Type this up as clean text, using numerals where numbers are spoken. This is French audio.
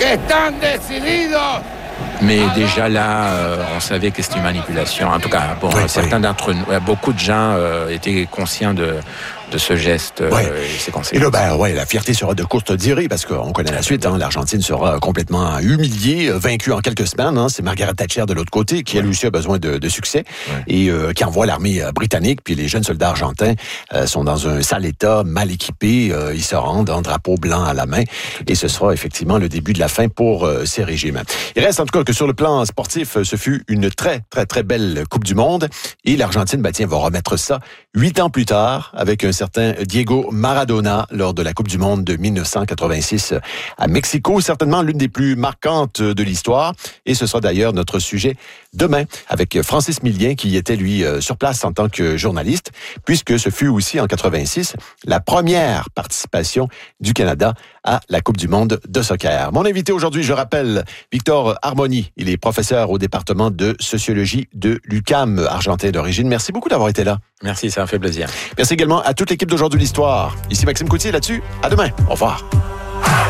que están decididos. Mais déjà là, on savait que c'était une manipulation. En tout cas, bon, certains d'entre nous, beaucoup de gens étaient conscients de ce geste et ses conséquences. Et là, la fierté sera de courte durée parce qu'on connaît la suite. L'Argentine sera complètement humiliée, vaincue en quelques semaines. C'est Margaret Thatcher de l'autre côté qui, elle aussi, a besoin de succès et qui envoie l'armée britannique. Puis les jeunes soldats argentins sont dans un sale état, mal équipés. Ils se rendent en drapeau blanc à la main. Et ce sera effectivement le début de la fin pour ces régimes. Il reste en tout cas que sur le plan sportif, ce fut une très, très, très belle Coupe du Monde. Et l'Argentine, va remettre ça 8 ans plus tard avec un certain Diego Maradona lors de la Coupe du Monde de 1986 à Mexico. Certainement l'une des plus marquantes de l'histoire. Et ce sera d'ailleurs notre sujet demain avec Francis Millien qui était, lui, sur place en tant que journaliste, puisque ce fut aussi en 86 la première participation du Canada à la Coupe du Monde de soccer. Mon invité aujourd'hui, je rappelle, Victor Harmony. Il est professeur au département de sociologie de l'UQAM, argentin d'origine. Merci beaucoup d'avoir été là. Merci, ça m'a fait plaisir. Merci également à toute l'équipe d'Aujourd'hui l'Histoire. Ici Maxime Coutier là-dessus. À demain. Au revoir.